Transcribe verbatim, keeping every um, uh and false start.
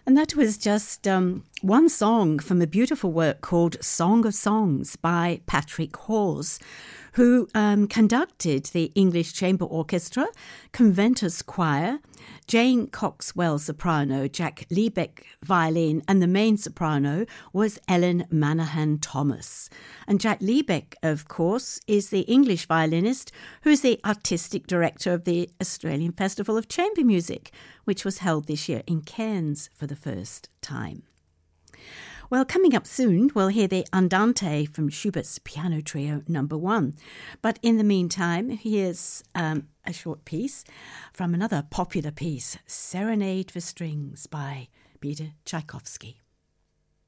And that was just um, one song from a beautiful work called Song of Songs by Patrick Hawes, who um, conducted the English Chamber Orchestra, Conventus Choir, Jane Coxwell soprano, Jack Liebeck violin, and the main soprano was Ellen Manahan Thomas. And Jack Liebeck, of course, is the English violinist who is the artistic director of the Australian Festival of Chamber Music, which was held this year in Cairns for the first time. Well, coming up soon, we'll hear the Andante from Schubert's Piano Trio Number One. But in the meantime, here's um, a short piece from another popular piece, Serenade for Strings by Peter Tchaikovsky.